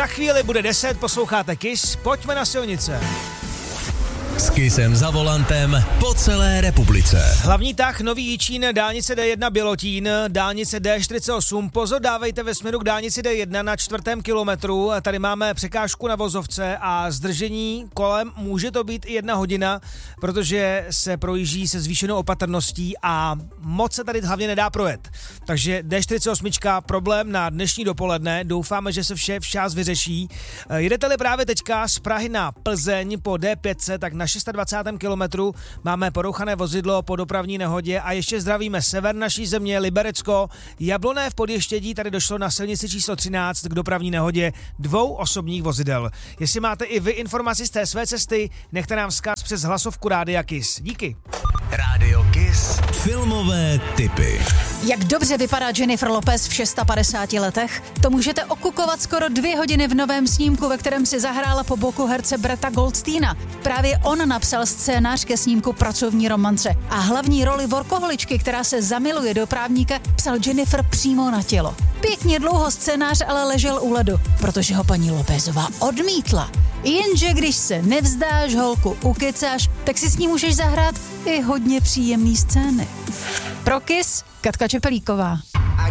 Za chvíli bude 10, posloucháte Kiss, pojďme na silnice. S Kissem za volantem po celé republice. Hlavní tah Nový Jičín, dálnice D1 Bělotín, dálnice D48. Pozor, dávejte ve směru k dálnici D1 na 4. kilometru. Tady máme překážku na vozovce a zdržení kolem může to být i 1 hodina, protože se projíždí se zvýšenou opatrností a moc se tady hlavně nedá projet. Takže D48 problém na dnešní dopoledne. Doufáme, že se vše včas vyřeší. Jedete-li právě teďka z Prahy na Plzeň po D5, tak na 26. kilometru máme porouchané vozidlo po dopravní nehodě a ještě zdravíme sever naší země, Liberecko, Jabloné v Podještědí, tady došlo na silnici číslo 13 k dopravní nehodě 2 osobních vozidel. Jestli máte i vy informaci z té své cesty, nechte nám vzkaz přes hlasovku Rádia Kiss. Díky. Rádio Kiss. Filmové tipy. Jak dobře vypadá Jennifer Lopez v 650 letech? To můžete okukovat skoro 2 hodiny v novém snímku, ve kterém si zahrála po boku herce Bretta Goldsteina. Právě on napsal scénář ke snímku Pracovní romance a hlavní roli workoholičky, která se zamiluje do právníka, psal Jennifer přímo na tělo. Pěkně dlouho scénář ale ležel u ledu, protože ho paní Lopezová odmítla. Jenže když se nevzdáš, holku ukecáš, tak si s ní můžeš zahrát i hodně příjemný scény. Pro Kiss, Katka Čepelíková.